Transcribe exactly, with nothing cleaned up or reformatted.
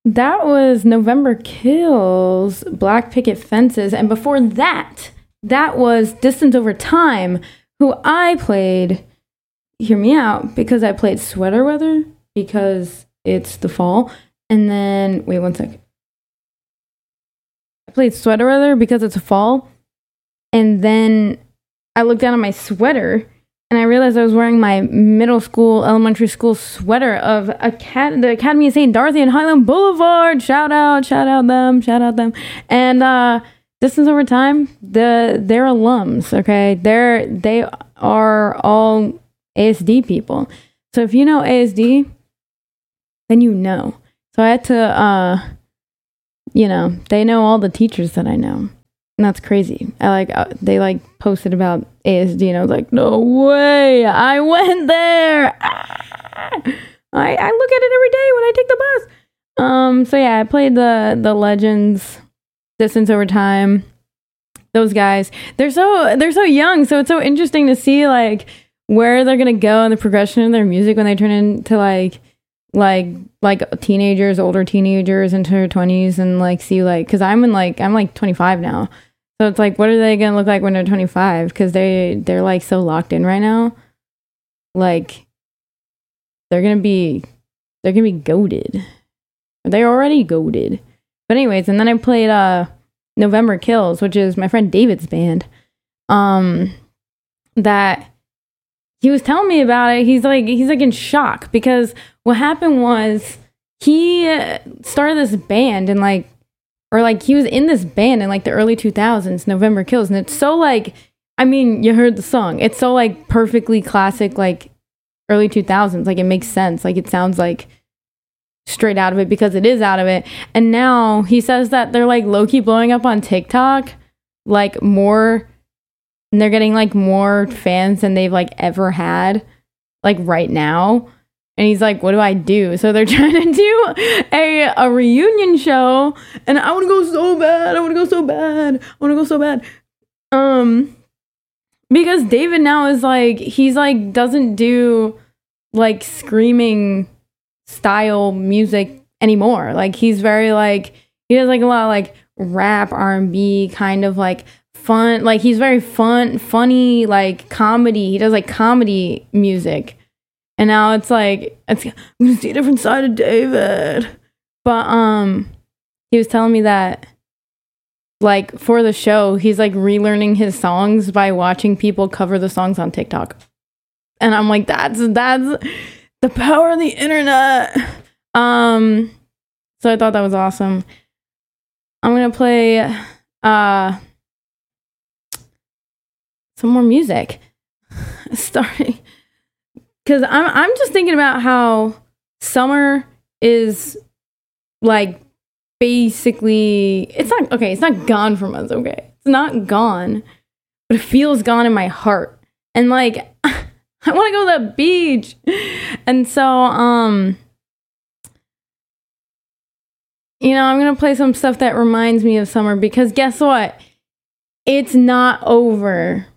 That was November Kills, Black Picket Fences, and before that, that was Distance Over Time, who I played, hear me out, because I played Sweater Weather, because it's the fall, and then, wait one second. I played Sweater Weather because it's a fall, and then I looked down at my sweater, and I realized I was wearing my middle school, elementary school sweater of Acad- the Academy of Saint Dorothy and Highland Boulevard. Shout out, shout out them, shout out them. And uh, Distance Over Time, the they're alums, okay? They're they are all A S D people. So if you know A S D, then you know. So I had to, uh, you know, they know all the teachers that I know. And that's crazy. I like uh, they like posted about A S D, and I was like, no way, I went there. Ah! I I look at it every day when I take the bus. Um. So yeah, I played the the Legends, Distance Over Time. Those guys, they're so they're so young, so it's so interesting to see like where they're gonna go in the progression of their music when they turn into like like like teenagers, older teenagers into their twenties, and like see like because I'm in like I'm like twenty-five now. So it's like, what are they going to look like when they're twenty-five? Because they, they're, like, so locked in right now. Like, they're going to be, they're going to be goated. They're already goated. But anyways, and then I played uh, November Kills, which is my friend David's band. Um, that he was telling me about it. He's, like, he's, like, in shock. Because what happened was he started this band and, like, Or, like, he was in this band in, like, the early two thousands, November Kills. And it's so, like, I mean, you heard the song. It's so, like, perfectly classic, like, early two thousands. Like, it makes sense. Like, it sounds, like, straight out of it because it is out of it. And now he says that they're, like, low-key blowing up on TikTok, like, more. And they're getting, like, more fans than they've, like, ever had, like, right now. And he's like, what do I do? So they're trying to do a, a reunion show. And I want to go so bad. I want to go so bad. I want to go so bad. Um, because David now is like, he's like, doesn't do like screaming style music anymore. Like he's very like, he does like a lot of like rap, R and B kind of like fun. Like he's very fun, funny, like comedy. He does like comedy music. And now it's like, it's, I'm going to see a different side of David. But um, he was telling me that, like, for the show, he's, like, relearning his songs by watching people cover the songs on TikTok. And I'm like, that's, that's the power of the internet. Um, so I thought that was awesome. I'm going to play uh, some more music. Starting... Because I'm I'm just thinking about how summer is, like, basically... It's not... Okay, it's not gone from us, okay? It's not gone. But it feels gone in my heart. And, like, I want to go to the beach. And so, um... you know, I'm going to play some stuff that reminds me of summer. Because guess what? It's not over.